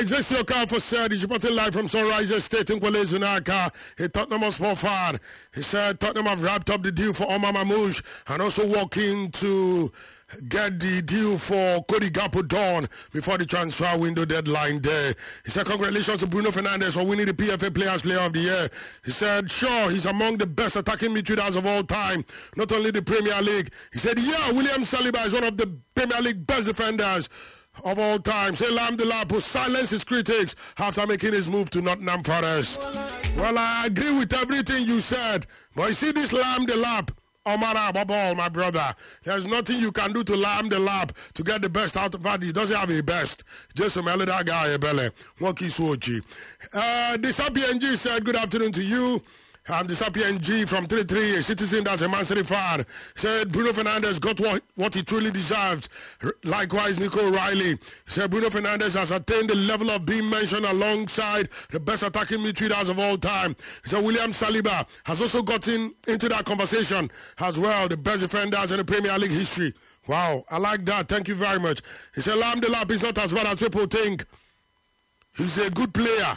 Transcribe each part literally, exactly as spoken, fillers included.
right, this is your car for said. He's reporting live from Sunrise Estate in Kuala Zunaka. A Tottenham Hotspur fan. He said Tottenham have wrapped up the deal for Omar Mamouche and also working to get the deal for Cody Gakpo done before the transfer window deadline day. He said congratulations to Bruno Fernandes for winning the P F A Players Player of the Year. He said sure, he's among the best attacking midfielders of all time, not only the Premier League. He said yeah, William Saliba is one of the Premier League best defenders of all time. Say Lam Delap who silenced his critics after making his move to Nottingham Forest. Well, I agree with everything you said, but you see this Lam Delap, Omar Ababal, my brother, there's nothing you can do to Lam Delap to get the best out of it. He doesn't have a best. Just a melody that guy, Ebele. Woki Swochi. Uh, the S A P N G said good afternoon to you. I'm the S A P N G from thirty-three, a citizen that's a Man City fan. Said Bruno Fernandes got what, what he truly deserved. Likewise, Nico Riley said Bruno Fernandes has attained the level of being mentioned alongside the best attacking midfielders of all time. So William Saliba has also gotten into that conversation as well, the best defenders in the Premier League history. Wow, I like that. Thank you very much. He said Lam Delap is not as bad as people think. He's a good player.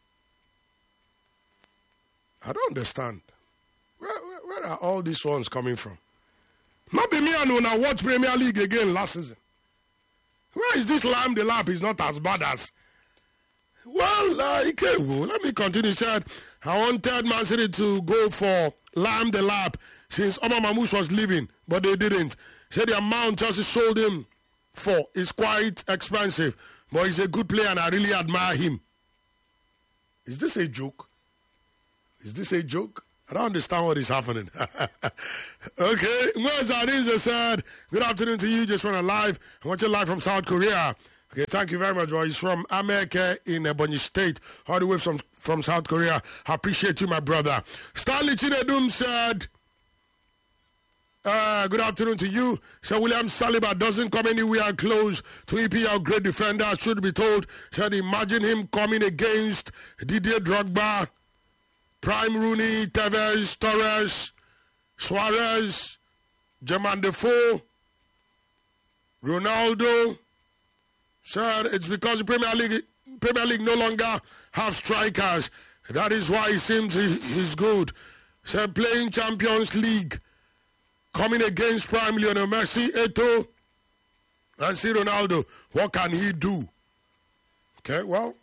I don't understand. Where, where, where are all these ones coming from? Not be me and when I watch Premier League again last season. Where is this Lam Delap? Is not as bad as. Well, uh, okay, well, let me continue. Said I wanted Man City to go for Lam Delap since Omar Mamouche was leaving, but they didn't. Said the amount Chelsea sold him for is quite expensive, but he's a good player and I really admire him. Is this a joke? Is this a joke? I don't understand what is happening. Okay. Mwazadiza said, good afternoon to you. Just want to live. I want you live from South Korea. Okay, thank you very much, boy. He's from America in Ebonyi State, all the way from, from South Korea. I appreciate you, my brother. Stanley Chinedum said, uh, good afternoon to you. So William Saliba doesn't come anywhere close to E P L great defender, should be told. Said imagine him coming against Didier Drogba, Prime Rooney, Tevez, Torres, Suarez, Jermaine Defoe, Ronaldo. Sir, it's because the Premier League Premier League no longer have strikers. That is why it seems he, he's good. Sir, playing Champions League, coming against Prime Lionel Messi, Eto'o, and see Ronaldo. What can he do? Okay, well,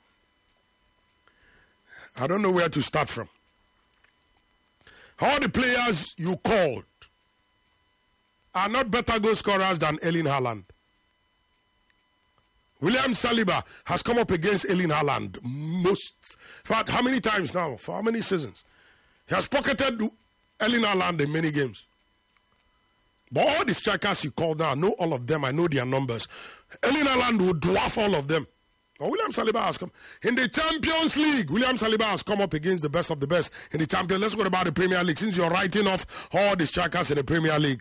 I don't know where to start from. All the players you called are not better goal scorers than Erling Haaland. William Saliba has come up against Erling Haaland most. In fact, how many times now? For how many seasons? He has pocketed Erling Haaland in many games. But all the strikers you called now, I know all of them. I know their numbers. Erling Haaland will dwarf all of them. Well, William Saliba has come. In the Champions League, William Saliba has come up against the best of the best in the Champions. Let's go about the Premier League since you're writing off all the strikers in the Premier League.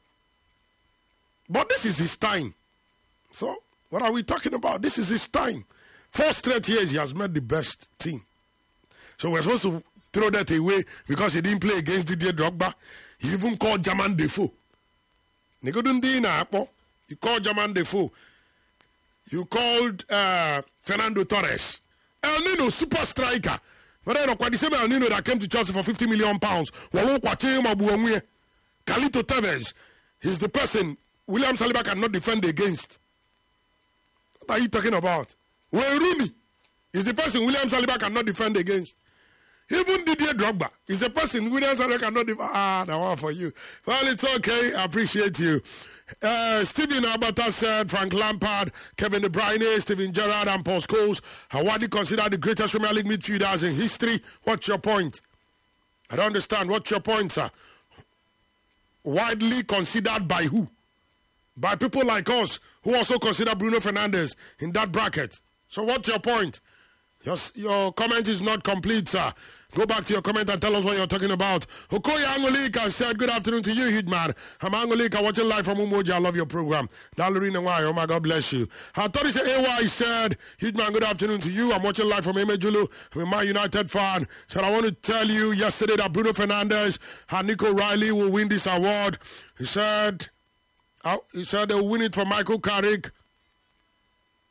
But this is his time. So, what are we talking about? This is his time. Four straight years he has made the best team. So we're supposed to throw that away because he didn't play against Didier Drogba. He even called Jermaine Defoe. You called Jermaine Defoe. You called uh, Fernando Torres. El Nino, super striker. But then, the same El Nino that came to Chelsea for fifty million pounds. Kalito Tevez. He's the person William Saliba cannot defend against. What are you talking about? Wayne Rooney is the person William Saliba cannot defend against. Even Didier Drogba is the person William Saliba cannot defend. Ah, that one for you. Well, it's okay. I appreciate you. Uh, Steven Abata said Frank Lampard, Kevin De Bruyne, Steven Gerrard, and Paul Scholes are widely considered the greatest Premier League midfielders in history. What's your point? I don't understand. What's your point, sir? Widely considered by who? By people like us who also consider Bruno Fernandes in that bracket. So what's your point? Your, your comment is not complete, sir. Go back to your comment and tell us what you're talking about. Okoye Angolika said, good afternoon to you, huge man. I'm Angolika, watching live from Umoja. I love your program. Dalorine Wai, oh my God bless you. I thought he said, A Y said, huge man, good afternoon to you. I'm watching live from Emejulu. I'm a Man United fan. Said, I want to tell you yesterday that Bruno Fernandes and Nico Riley will win this award. He said, uh, he said they'll win it for Michael Carrick.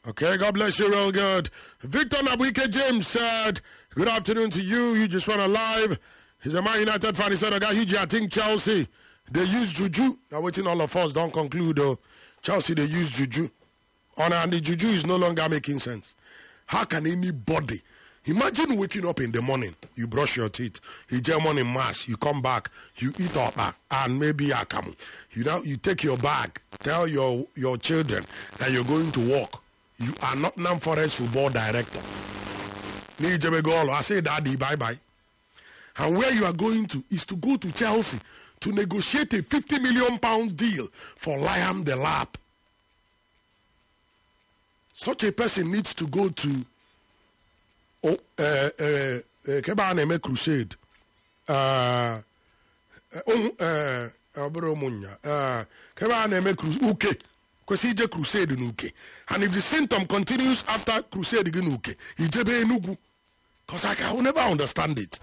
Okay, God bless you real good. Victor Nabuike James said, good afternoon to you. You just went alive. He's a Man United fan. He said, I got huge. I think Chelsea, they use Juju. Now, waiting all of us don't conclude, though. Chelsea, they use Juju. On and the Juju is no longer making sense. How can anybody... Imagine waking up in the morning, you brush your teeth, you get morning mass, you come back, you eat up, and maybe I come. You know, you take your bag, tell your, your children that you're going to work. You are not Nottingham Forest football director. I say, Daddy, bye-bye. And where you are going to is to go to Chelsea to negotiate a fifty million pound deal for Liam Delap. Such a person needs to go to Oh, uh, uh, Keba Neme Crusade. Uh, um, uh, Abromunya. Uh, Keba Neme Crusade. Uke. Kwesije Crusade in Uke. And if the symptom continues after Crusade in Uke, Ijebe Nugu. Because I can never understand it.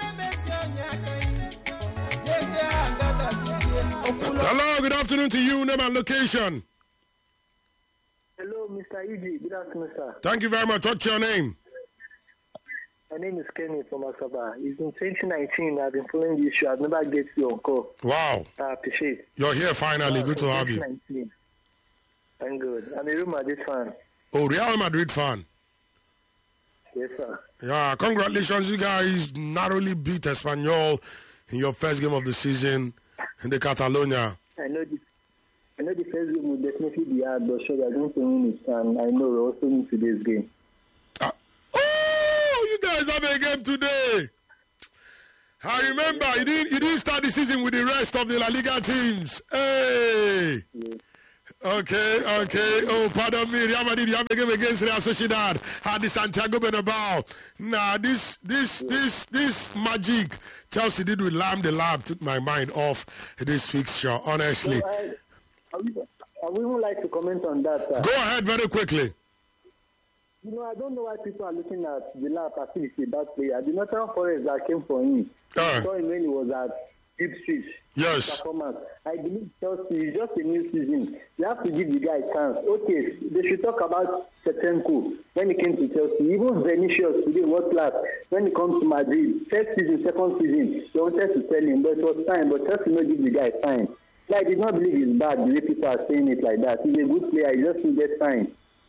Hello, good afternoon to you. Name and location. Hello, Mister Iji. Good afternoon, sir. Thank you very much. What's your name? My name is Kenny from Asaba. It's in twenty nineteen. I've been following this show. I've never get you on call. Wow. I appreciate it. You're here finally. Wow, good to have you. I'm good. I'm a Real Madrid fan. Oh, Real Madrid fan. Yes, sir. Yeah, congratulations. You guys narrowly beat Espanyol in your first game of the season in the Catalonia. I know this. I know the first game will definitely be hard, but sure, they're going to win it, and I know we're also in today's game. Uh, oh, you guys have a game today. I remember you didn't you didn't start the season with the rest of the La Liga teams. Hey. Yeah. Okay, okay. Oh, pardon me. Real Madrid, you have a game against Real Sociedad at the Santiago Bernabeu. Nah, this, this, this, this magic Chelsea did with Lam the Lab took my mind off this fixture, honestly. So I, I, would, I would even like to comment on that. Sir. Go ahead very quickly. You know, I don't know why people are looking at the Lab as if he's a bad player. The Nottingham Forest that came for him, uh, I saw him when he was at Ipswich. Yes. Performance. I believe Chelsea is just a new season. You have to give the guy a chance. Okay, they should talk about Shevchenko when he came to Chelsea. Even Vinicius today was last when he comes to Madrid. First season, second season, they wanted to tell him, but it was time. But Chelsea not give the guy time. So I did not believe he's bad the way people are saying it like that. He's a good player. He just needed time.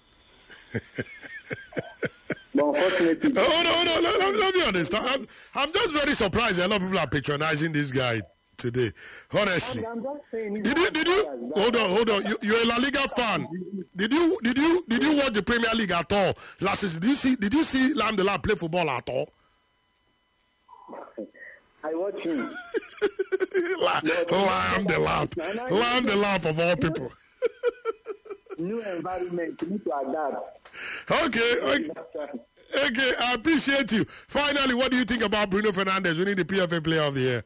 But unfortunately, oh, no, no, no, let, let me understand. I'm, I'm just very surprised a lot of people are patronizing this guy today. Honestly, I'm, I'm just saying, did you did you hold on hold on? You, you're a La Liga fan. Did you did you did you watch the Premier League at all last season? Did you see did you see Lam the Lab play football at all? I watch him. Lam the Lab, Lam the Lab of all people. New environment, you need to adapt. Okay, okay, okay, I appreciate you. Finally, what do you think about Bruno Fernandes winning the P F A Player of the Year?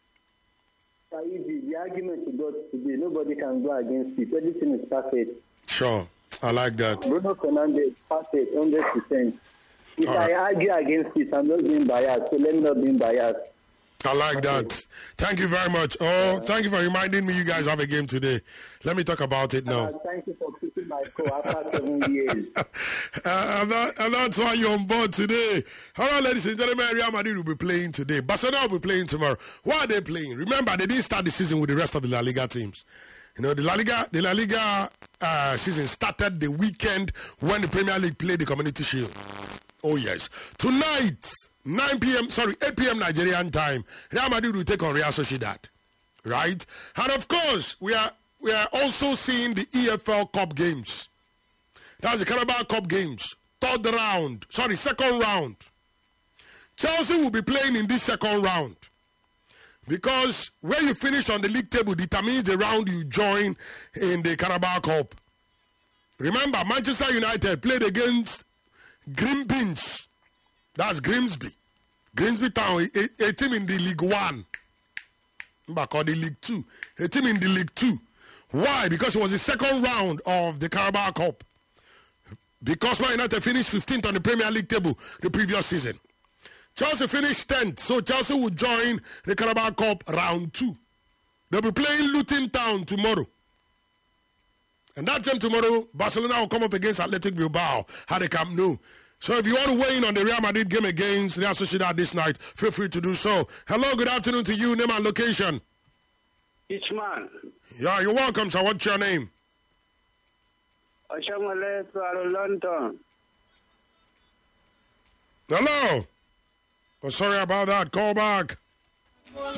The argument you got today, nobody can go against it. Everything is perfect. Sure, I like that. Bruno Fernandes, perfect, one hundred percent. If All I right. argue against it, I'm not being biased, so let me not be biased. I like that. Thank you very much. Oh, thank you for reminding me you guys have a game today. Let me talk about it now. Uh, thank you for keeping my call after seven years. uh, and, that, and that's why you're on board today. All right, ladies and gentlemen, Real Madrid will be playing today. Barcelona will be playing tomorrow. Why are they playing? Remember, they didn't start the season with the rest of the La Liga teams. You know, the La Liga, the La Liga uh, season started the weekend when the Premier League played the Community Shield. Oh, yes. Tonight, nine p.m., sorry, eight p.m. Nigerian time, Real Madrid will take on Real Sociedad. Right? And of course, we are we are also seeing the E F L Cup games. That's the Carabao Cup games. Third round. Sorry, second round. Chelsea will be playing in this second round. Because where you finish on the league table determines the round you join in the Carabao Cup. Remember, Manchester United played against Grimsby. That's Grimsby. Grimsby Town, a, a team in the League One. Back or the League Two. A team in the League Two. Why? Because it was the second round of the Carabao Cup. Because Man United finished fifteenth on the Premier League table the previous season. Chelsea finished tenth, so Chelsea will join the Carabao Cup round two. They'll be playing Luton Town tomorrow. And that time tomorrow, Barcelona will come up against Athletic Bilbao at the Camp Nou. So if you want to weigh in on the Real Madrid game against Real Sociedad this night, feel free to do so. Hello, good afternoon to you. Name and location. Each man. Yeah, you're welcome, sir. What's your name? Oshamale from London. Hello. Oh, sorry about that. Call back.